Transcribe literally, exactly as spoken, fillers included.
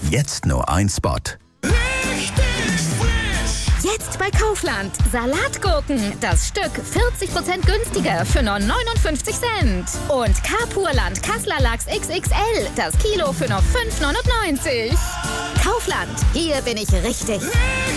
Jetzt nur ein Spot. Jetzt bei Kaufland. Salatgurken. Das Stück vierzig Prozent günstiger für nur neunundfünfzig Cent. Und Carpurland Kassler Lachs X X L. Das Kilo für nur fünf neunundneunzig. Kaufland. Hier bin ich richtig.